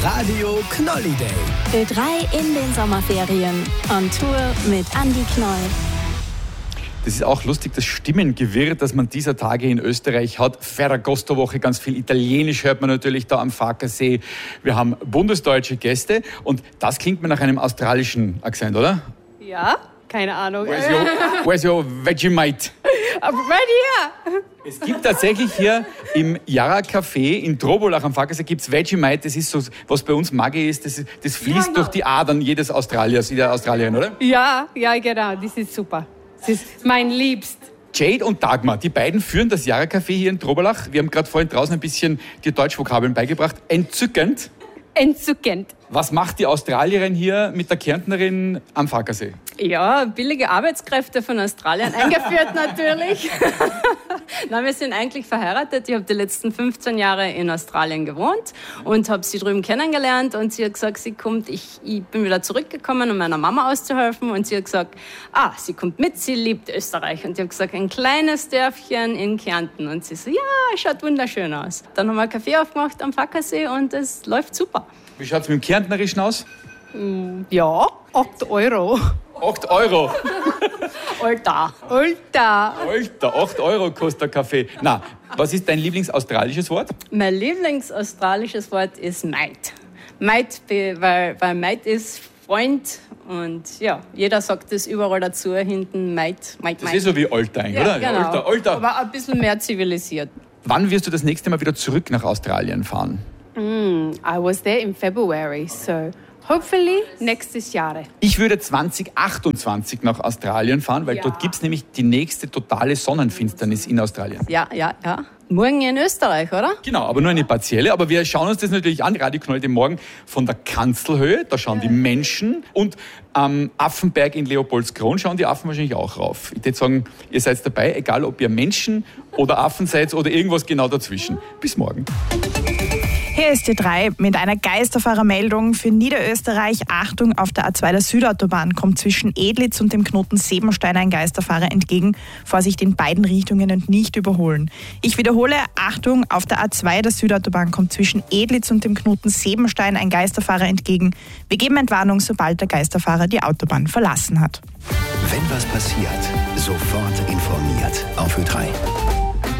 Radio Knolli Day. Ö3 in den Sommerferien. On Tour mit Andi Knoll. Das ist auch lustig, das Stimmengewirr, das man dieser Tage in Österreich hat. Ferragosto-Woche, ganz viel Italienisch hört man natürlich da am Fackersee. Wir haben bundesdeutsche Gäste und das klingt mir nach einem australischen Akzent, oder? Ja, keine Ahnung. Where's your Vegemite? Right here. Es gibt tatsächlich hier im Yara Café in Drobolach am Fackersee gibt's Vegemite. Das ist so, was bei uns Maggi ist, das fließt durch die Adern jedes Australiers, jeder Australierin, oder? Ja, genau, das ist super. Das ist mein Liebst. Jade und Dagmar, die beiden führen das Yara Café hier in Drobolach. Wir haben gerade vorhin draußen ein bisschen die Deutschvokabeln beigebracht. Entzückend. Entzückend. Was macht die Australierin hier mit der Kärntnerin am Fackersee? Ja, billige Arbeitskräfte von Australien eingeführt natürlich. Nein, wir sind eigentlich verheiratet. Ich habe die letzten 15 Jahre in Australien gewohnt und habe sie drüben kennengelernt. Und sie hat gesagt, sie kommt. Ich bin wieder zurückgekommen, um meiner Mama auszuhelfen. Und sie hat gesagt, sie kommt mit, sie liebt Österreich. Und ich habe gesagt, ein kleines Dörfchen in Kärnten. Und sie so, ja, schaut wunderschön aus. Dann haben wir einen Kaffee aufgemacht am Fackersee und es läuft super. Wie schaut es mit dem Kärntnerischen aus? Ja, 8 Euro. 8 Euro. Alter. 8 Euro kostet der Kaffee. Na, was ist dein Lieblingsaustralisches Wort? Mein Lieblingsaustralisches Wort ist Mate. Mate, weil Mate ist Freund und ja, jeder sagt das überall dazu, hinten Mate. Das ist so wie Alter eigentlich, oder? Genau. Alter. Aber ein bisschen mehr zivilisiert. Wann wirst du das nächste Mal wieder zurück nach Australien fahren? I was there in February, so hopefully nächstes Jahr. Ich würde 2028 nach Australien fahren, weil dort gibt es nämlich die nächste totale Sonnenfinsternis in Australien. Ja. Morgen in Österreich, oder? Genau, aber nur eine partielle. Aber wir schauen uns das natürlich an, Radio Knolli den Morgen von der Kanzelhöhe. Da schauen die Menschen. Und am Affenberg in Leopoldskron schauen die Affen wahrscheinlich auch rauf. Ich würde sagen, ihr seid dabei, egal ob ihr Menschen oder Affen seid oder irgendwas genau dazwischen. Bis morgen. Hier ist die 3 mit einer Geisterfahrermeldung für Niederösterreich. Achtung, auf der A2 der Südautobahn kommt zwischen Edlitz und dem Knoten Sebenstein ein Geisterfahrer entgegen. Vorsicht in beiden Richtungen und nicht überholen. Ich wiederhole, Achtung, auf der A2 der Südautobahn kommt zwischen Edlitz und dem Knoten Sebenstein ein Geisterfahrer entgegen. Wir geben Entwarnung, sobald der Geisterfahrer die Autobahn verlassen hat. Wenn was passiert, sofort informiert auf Ö3.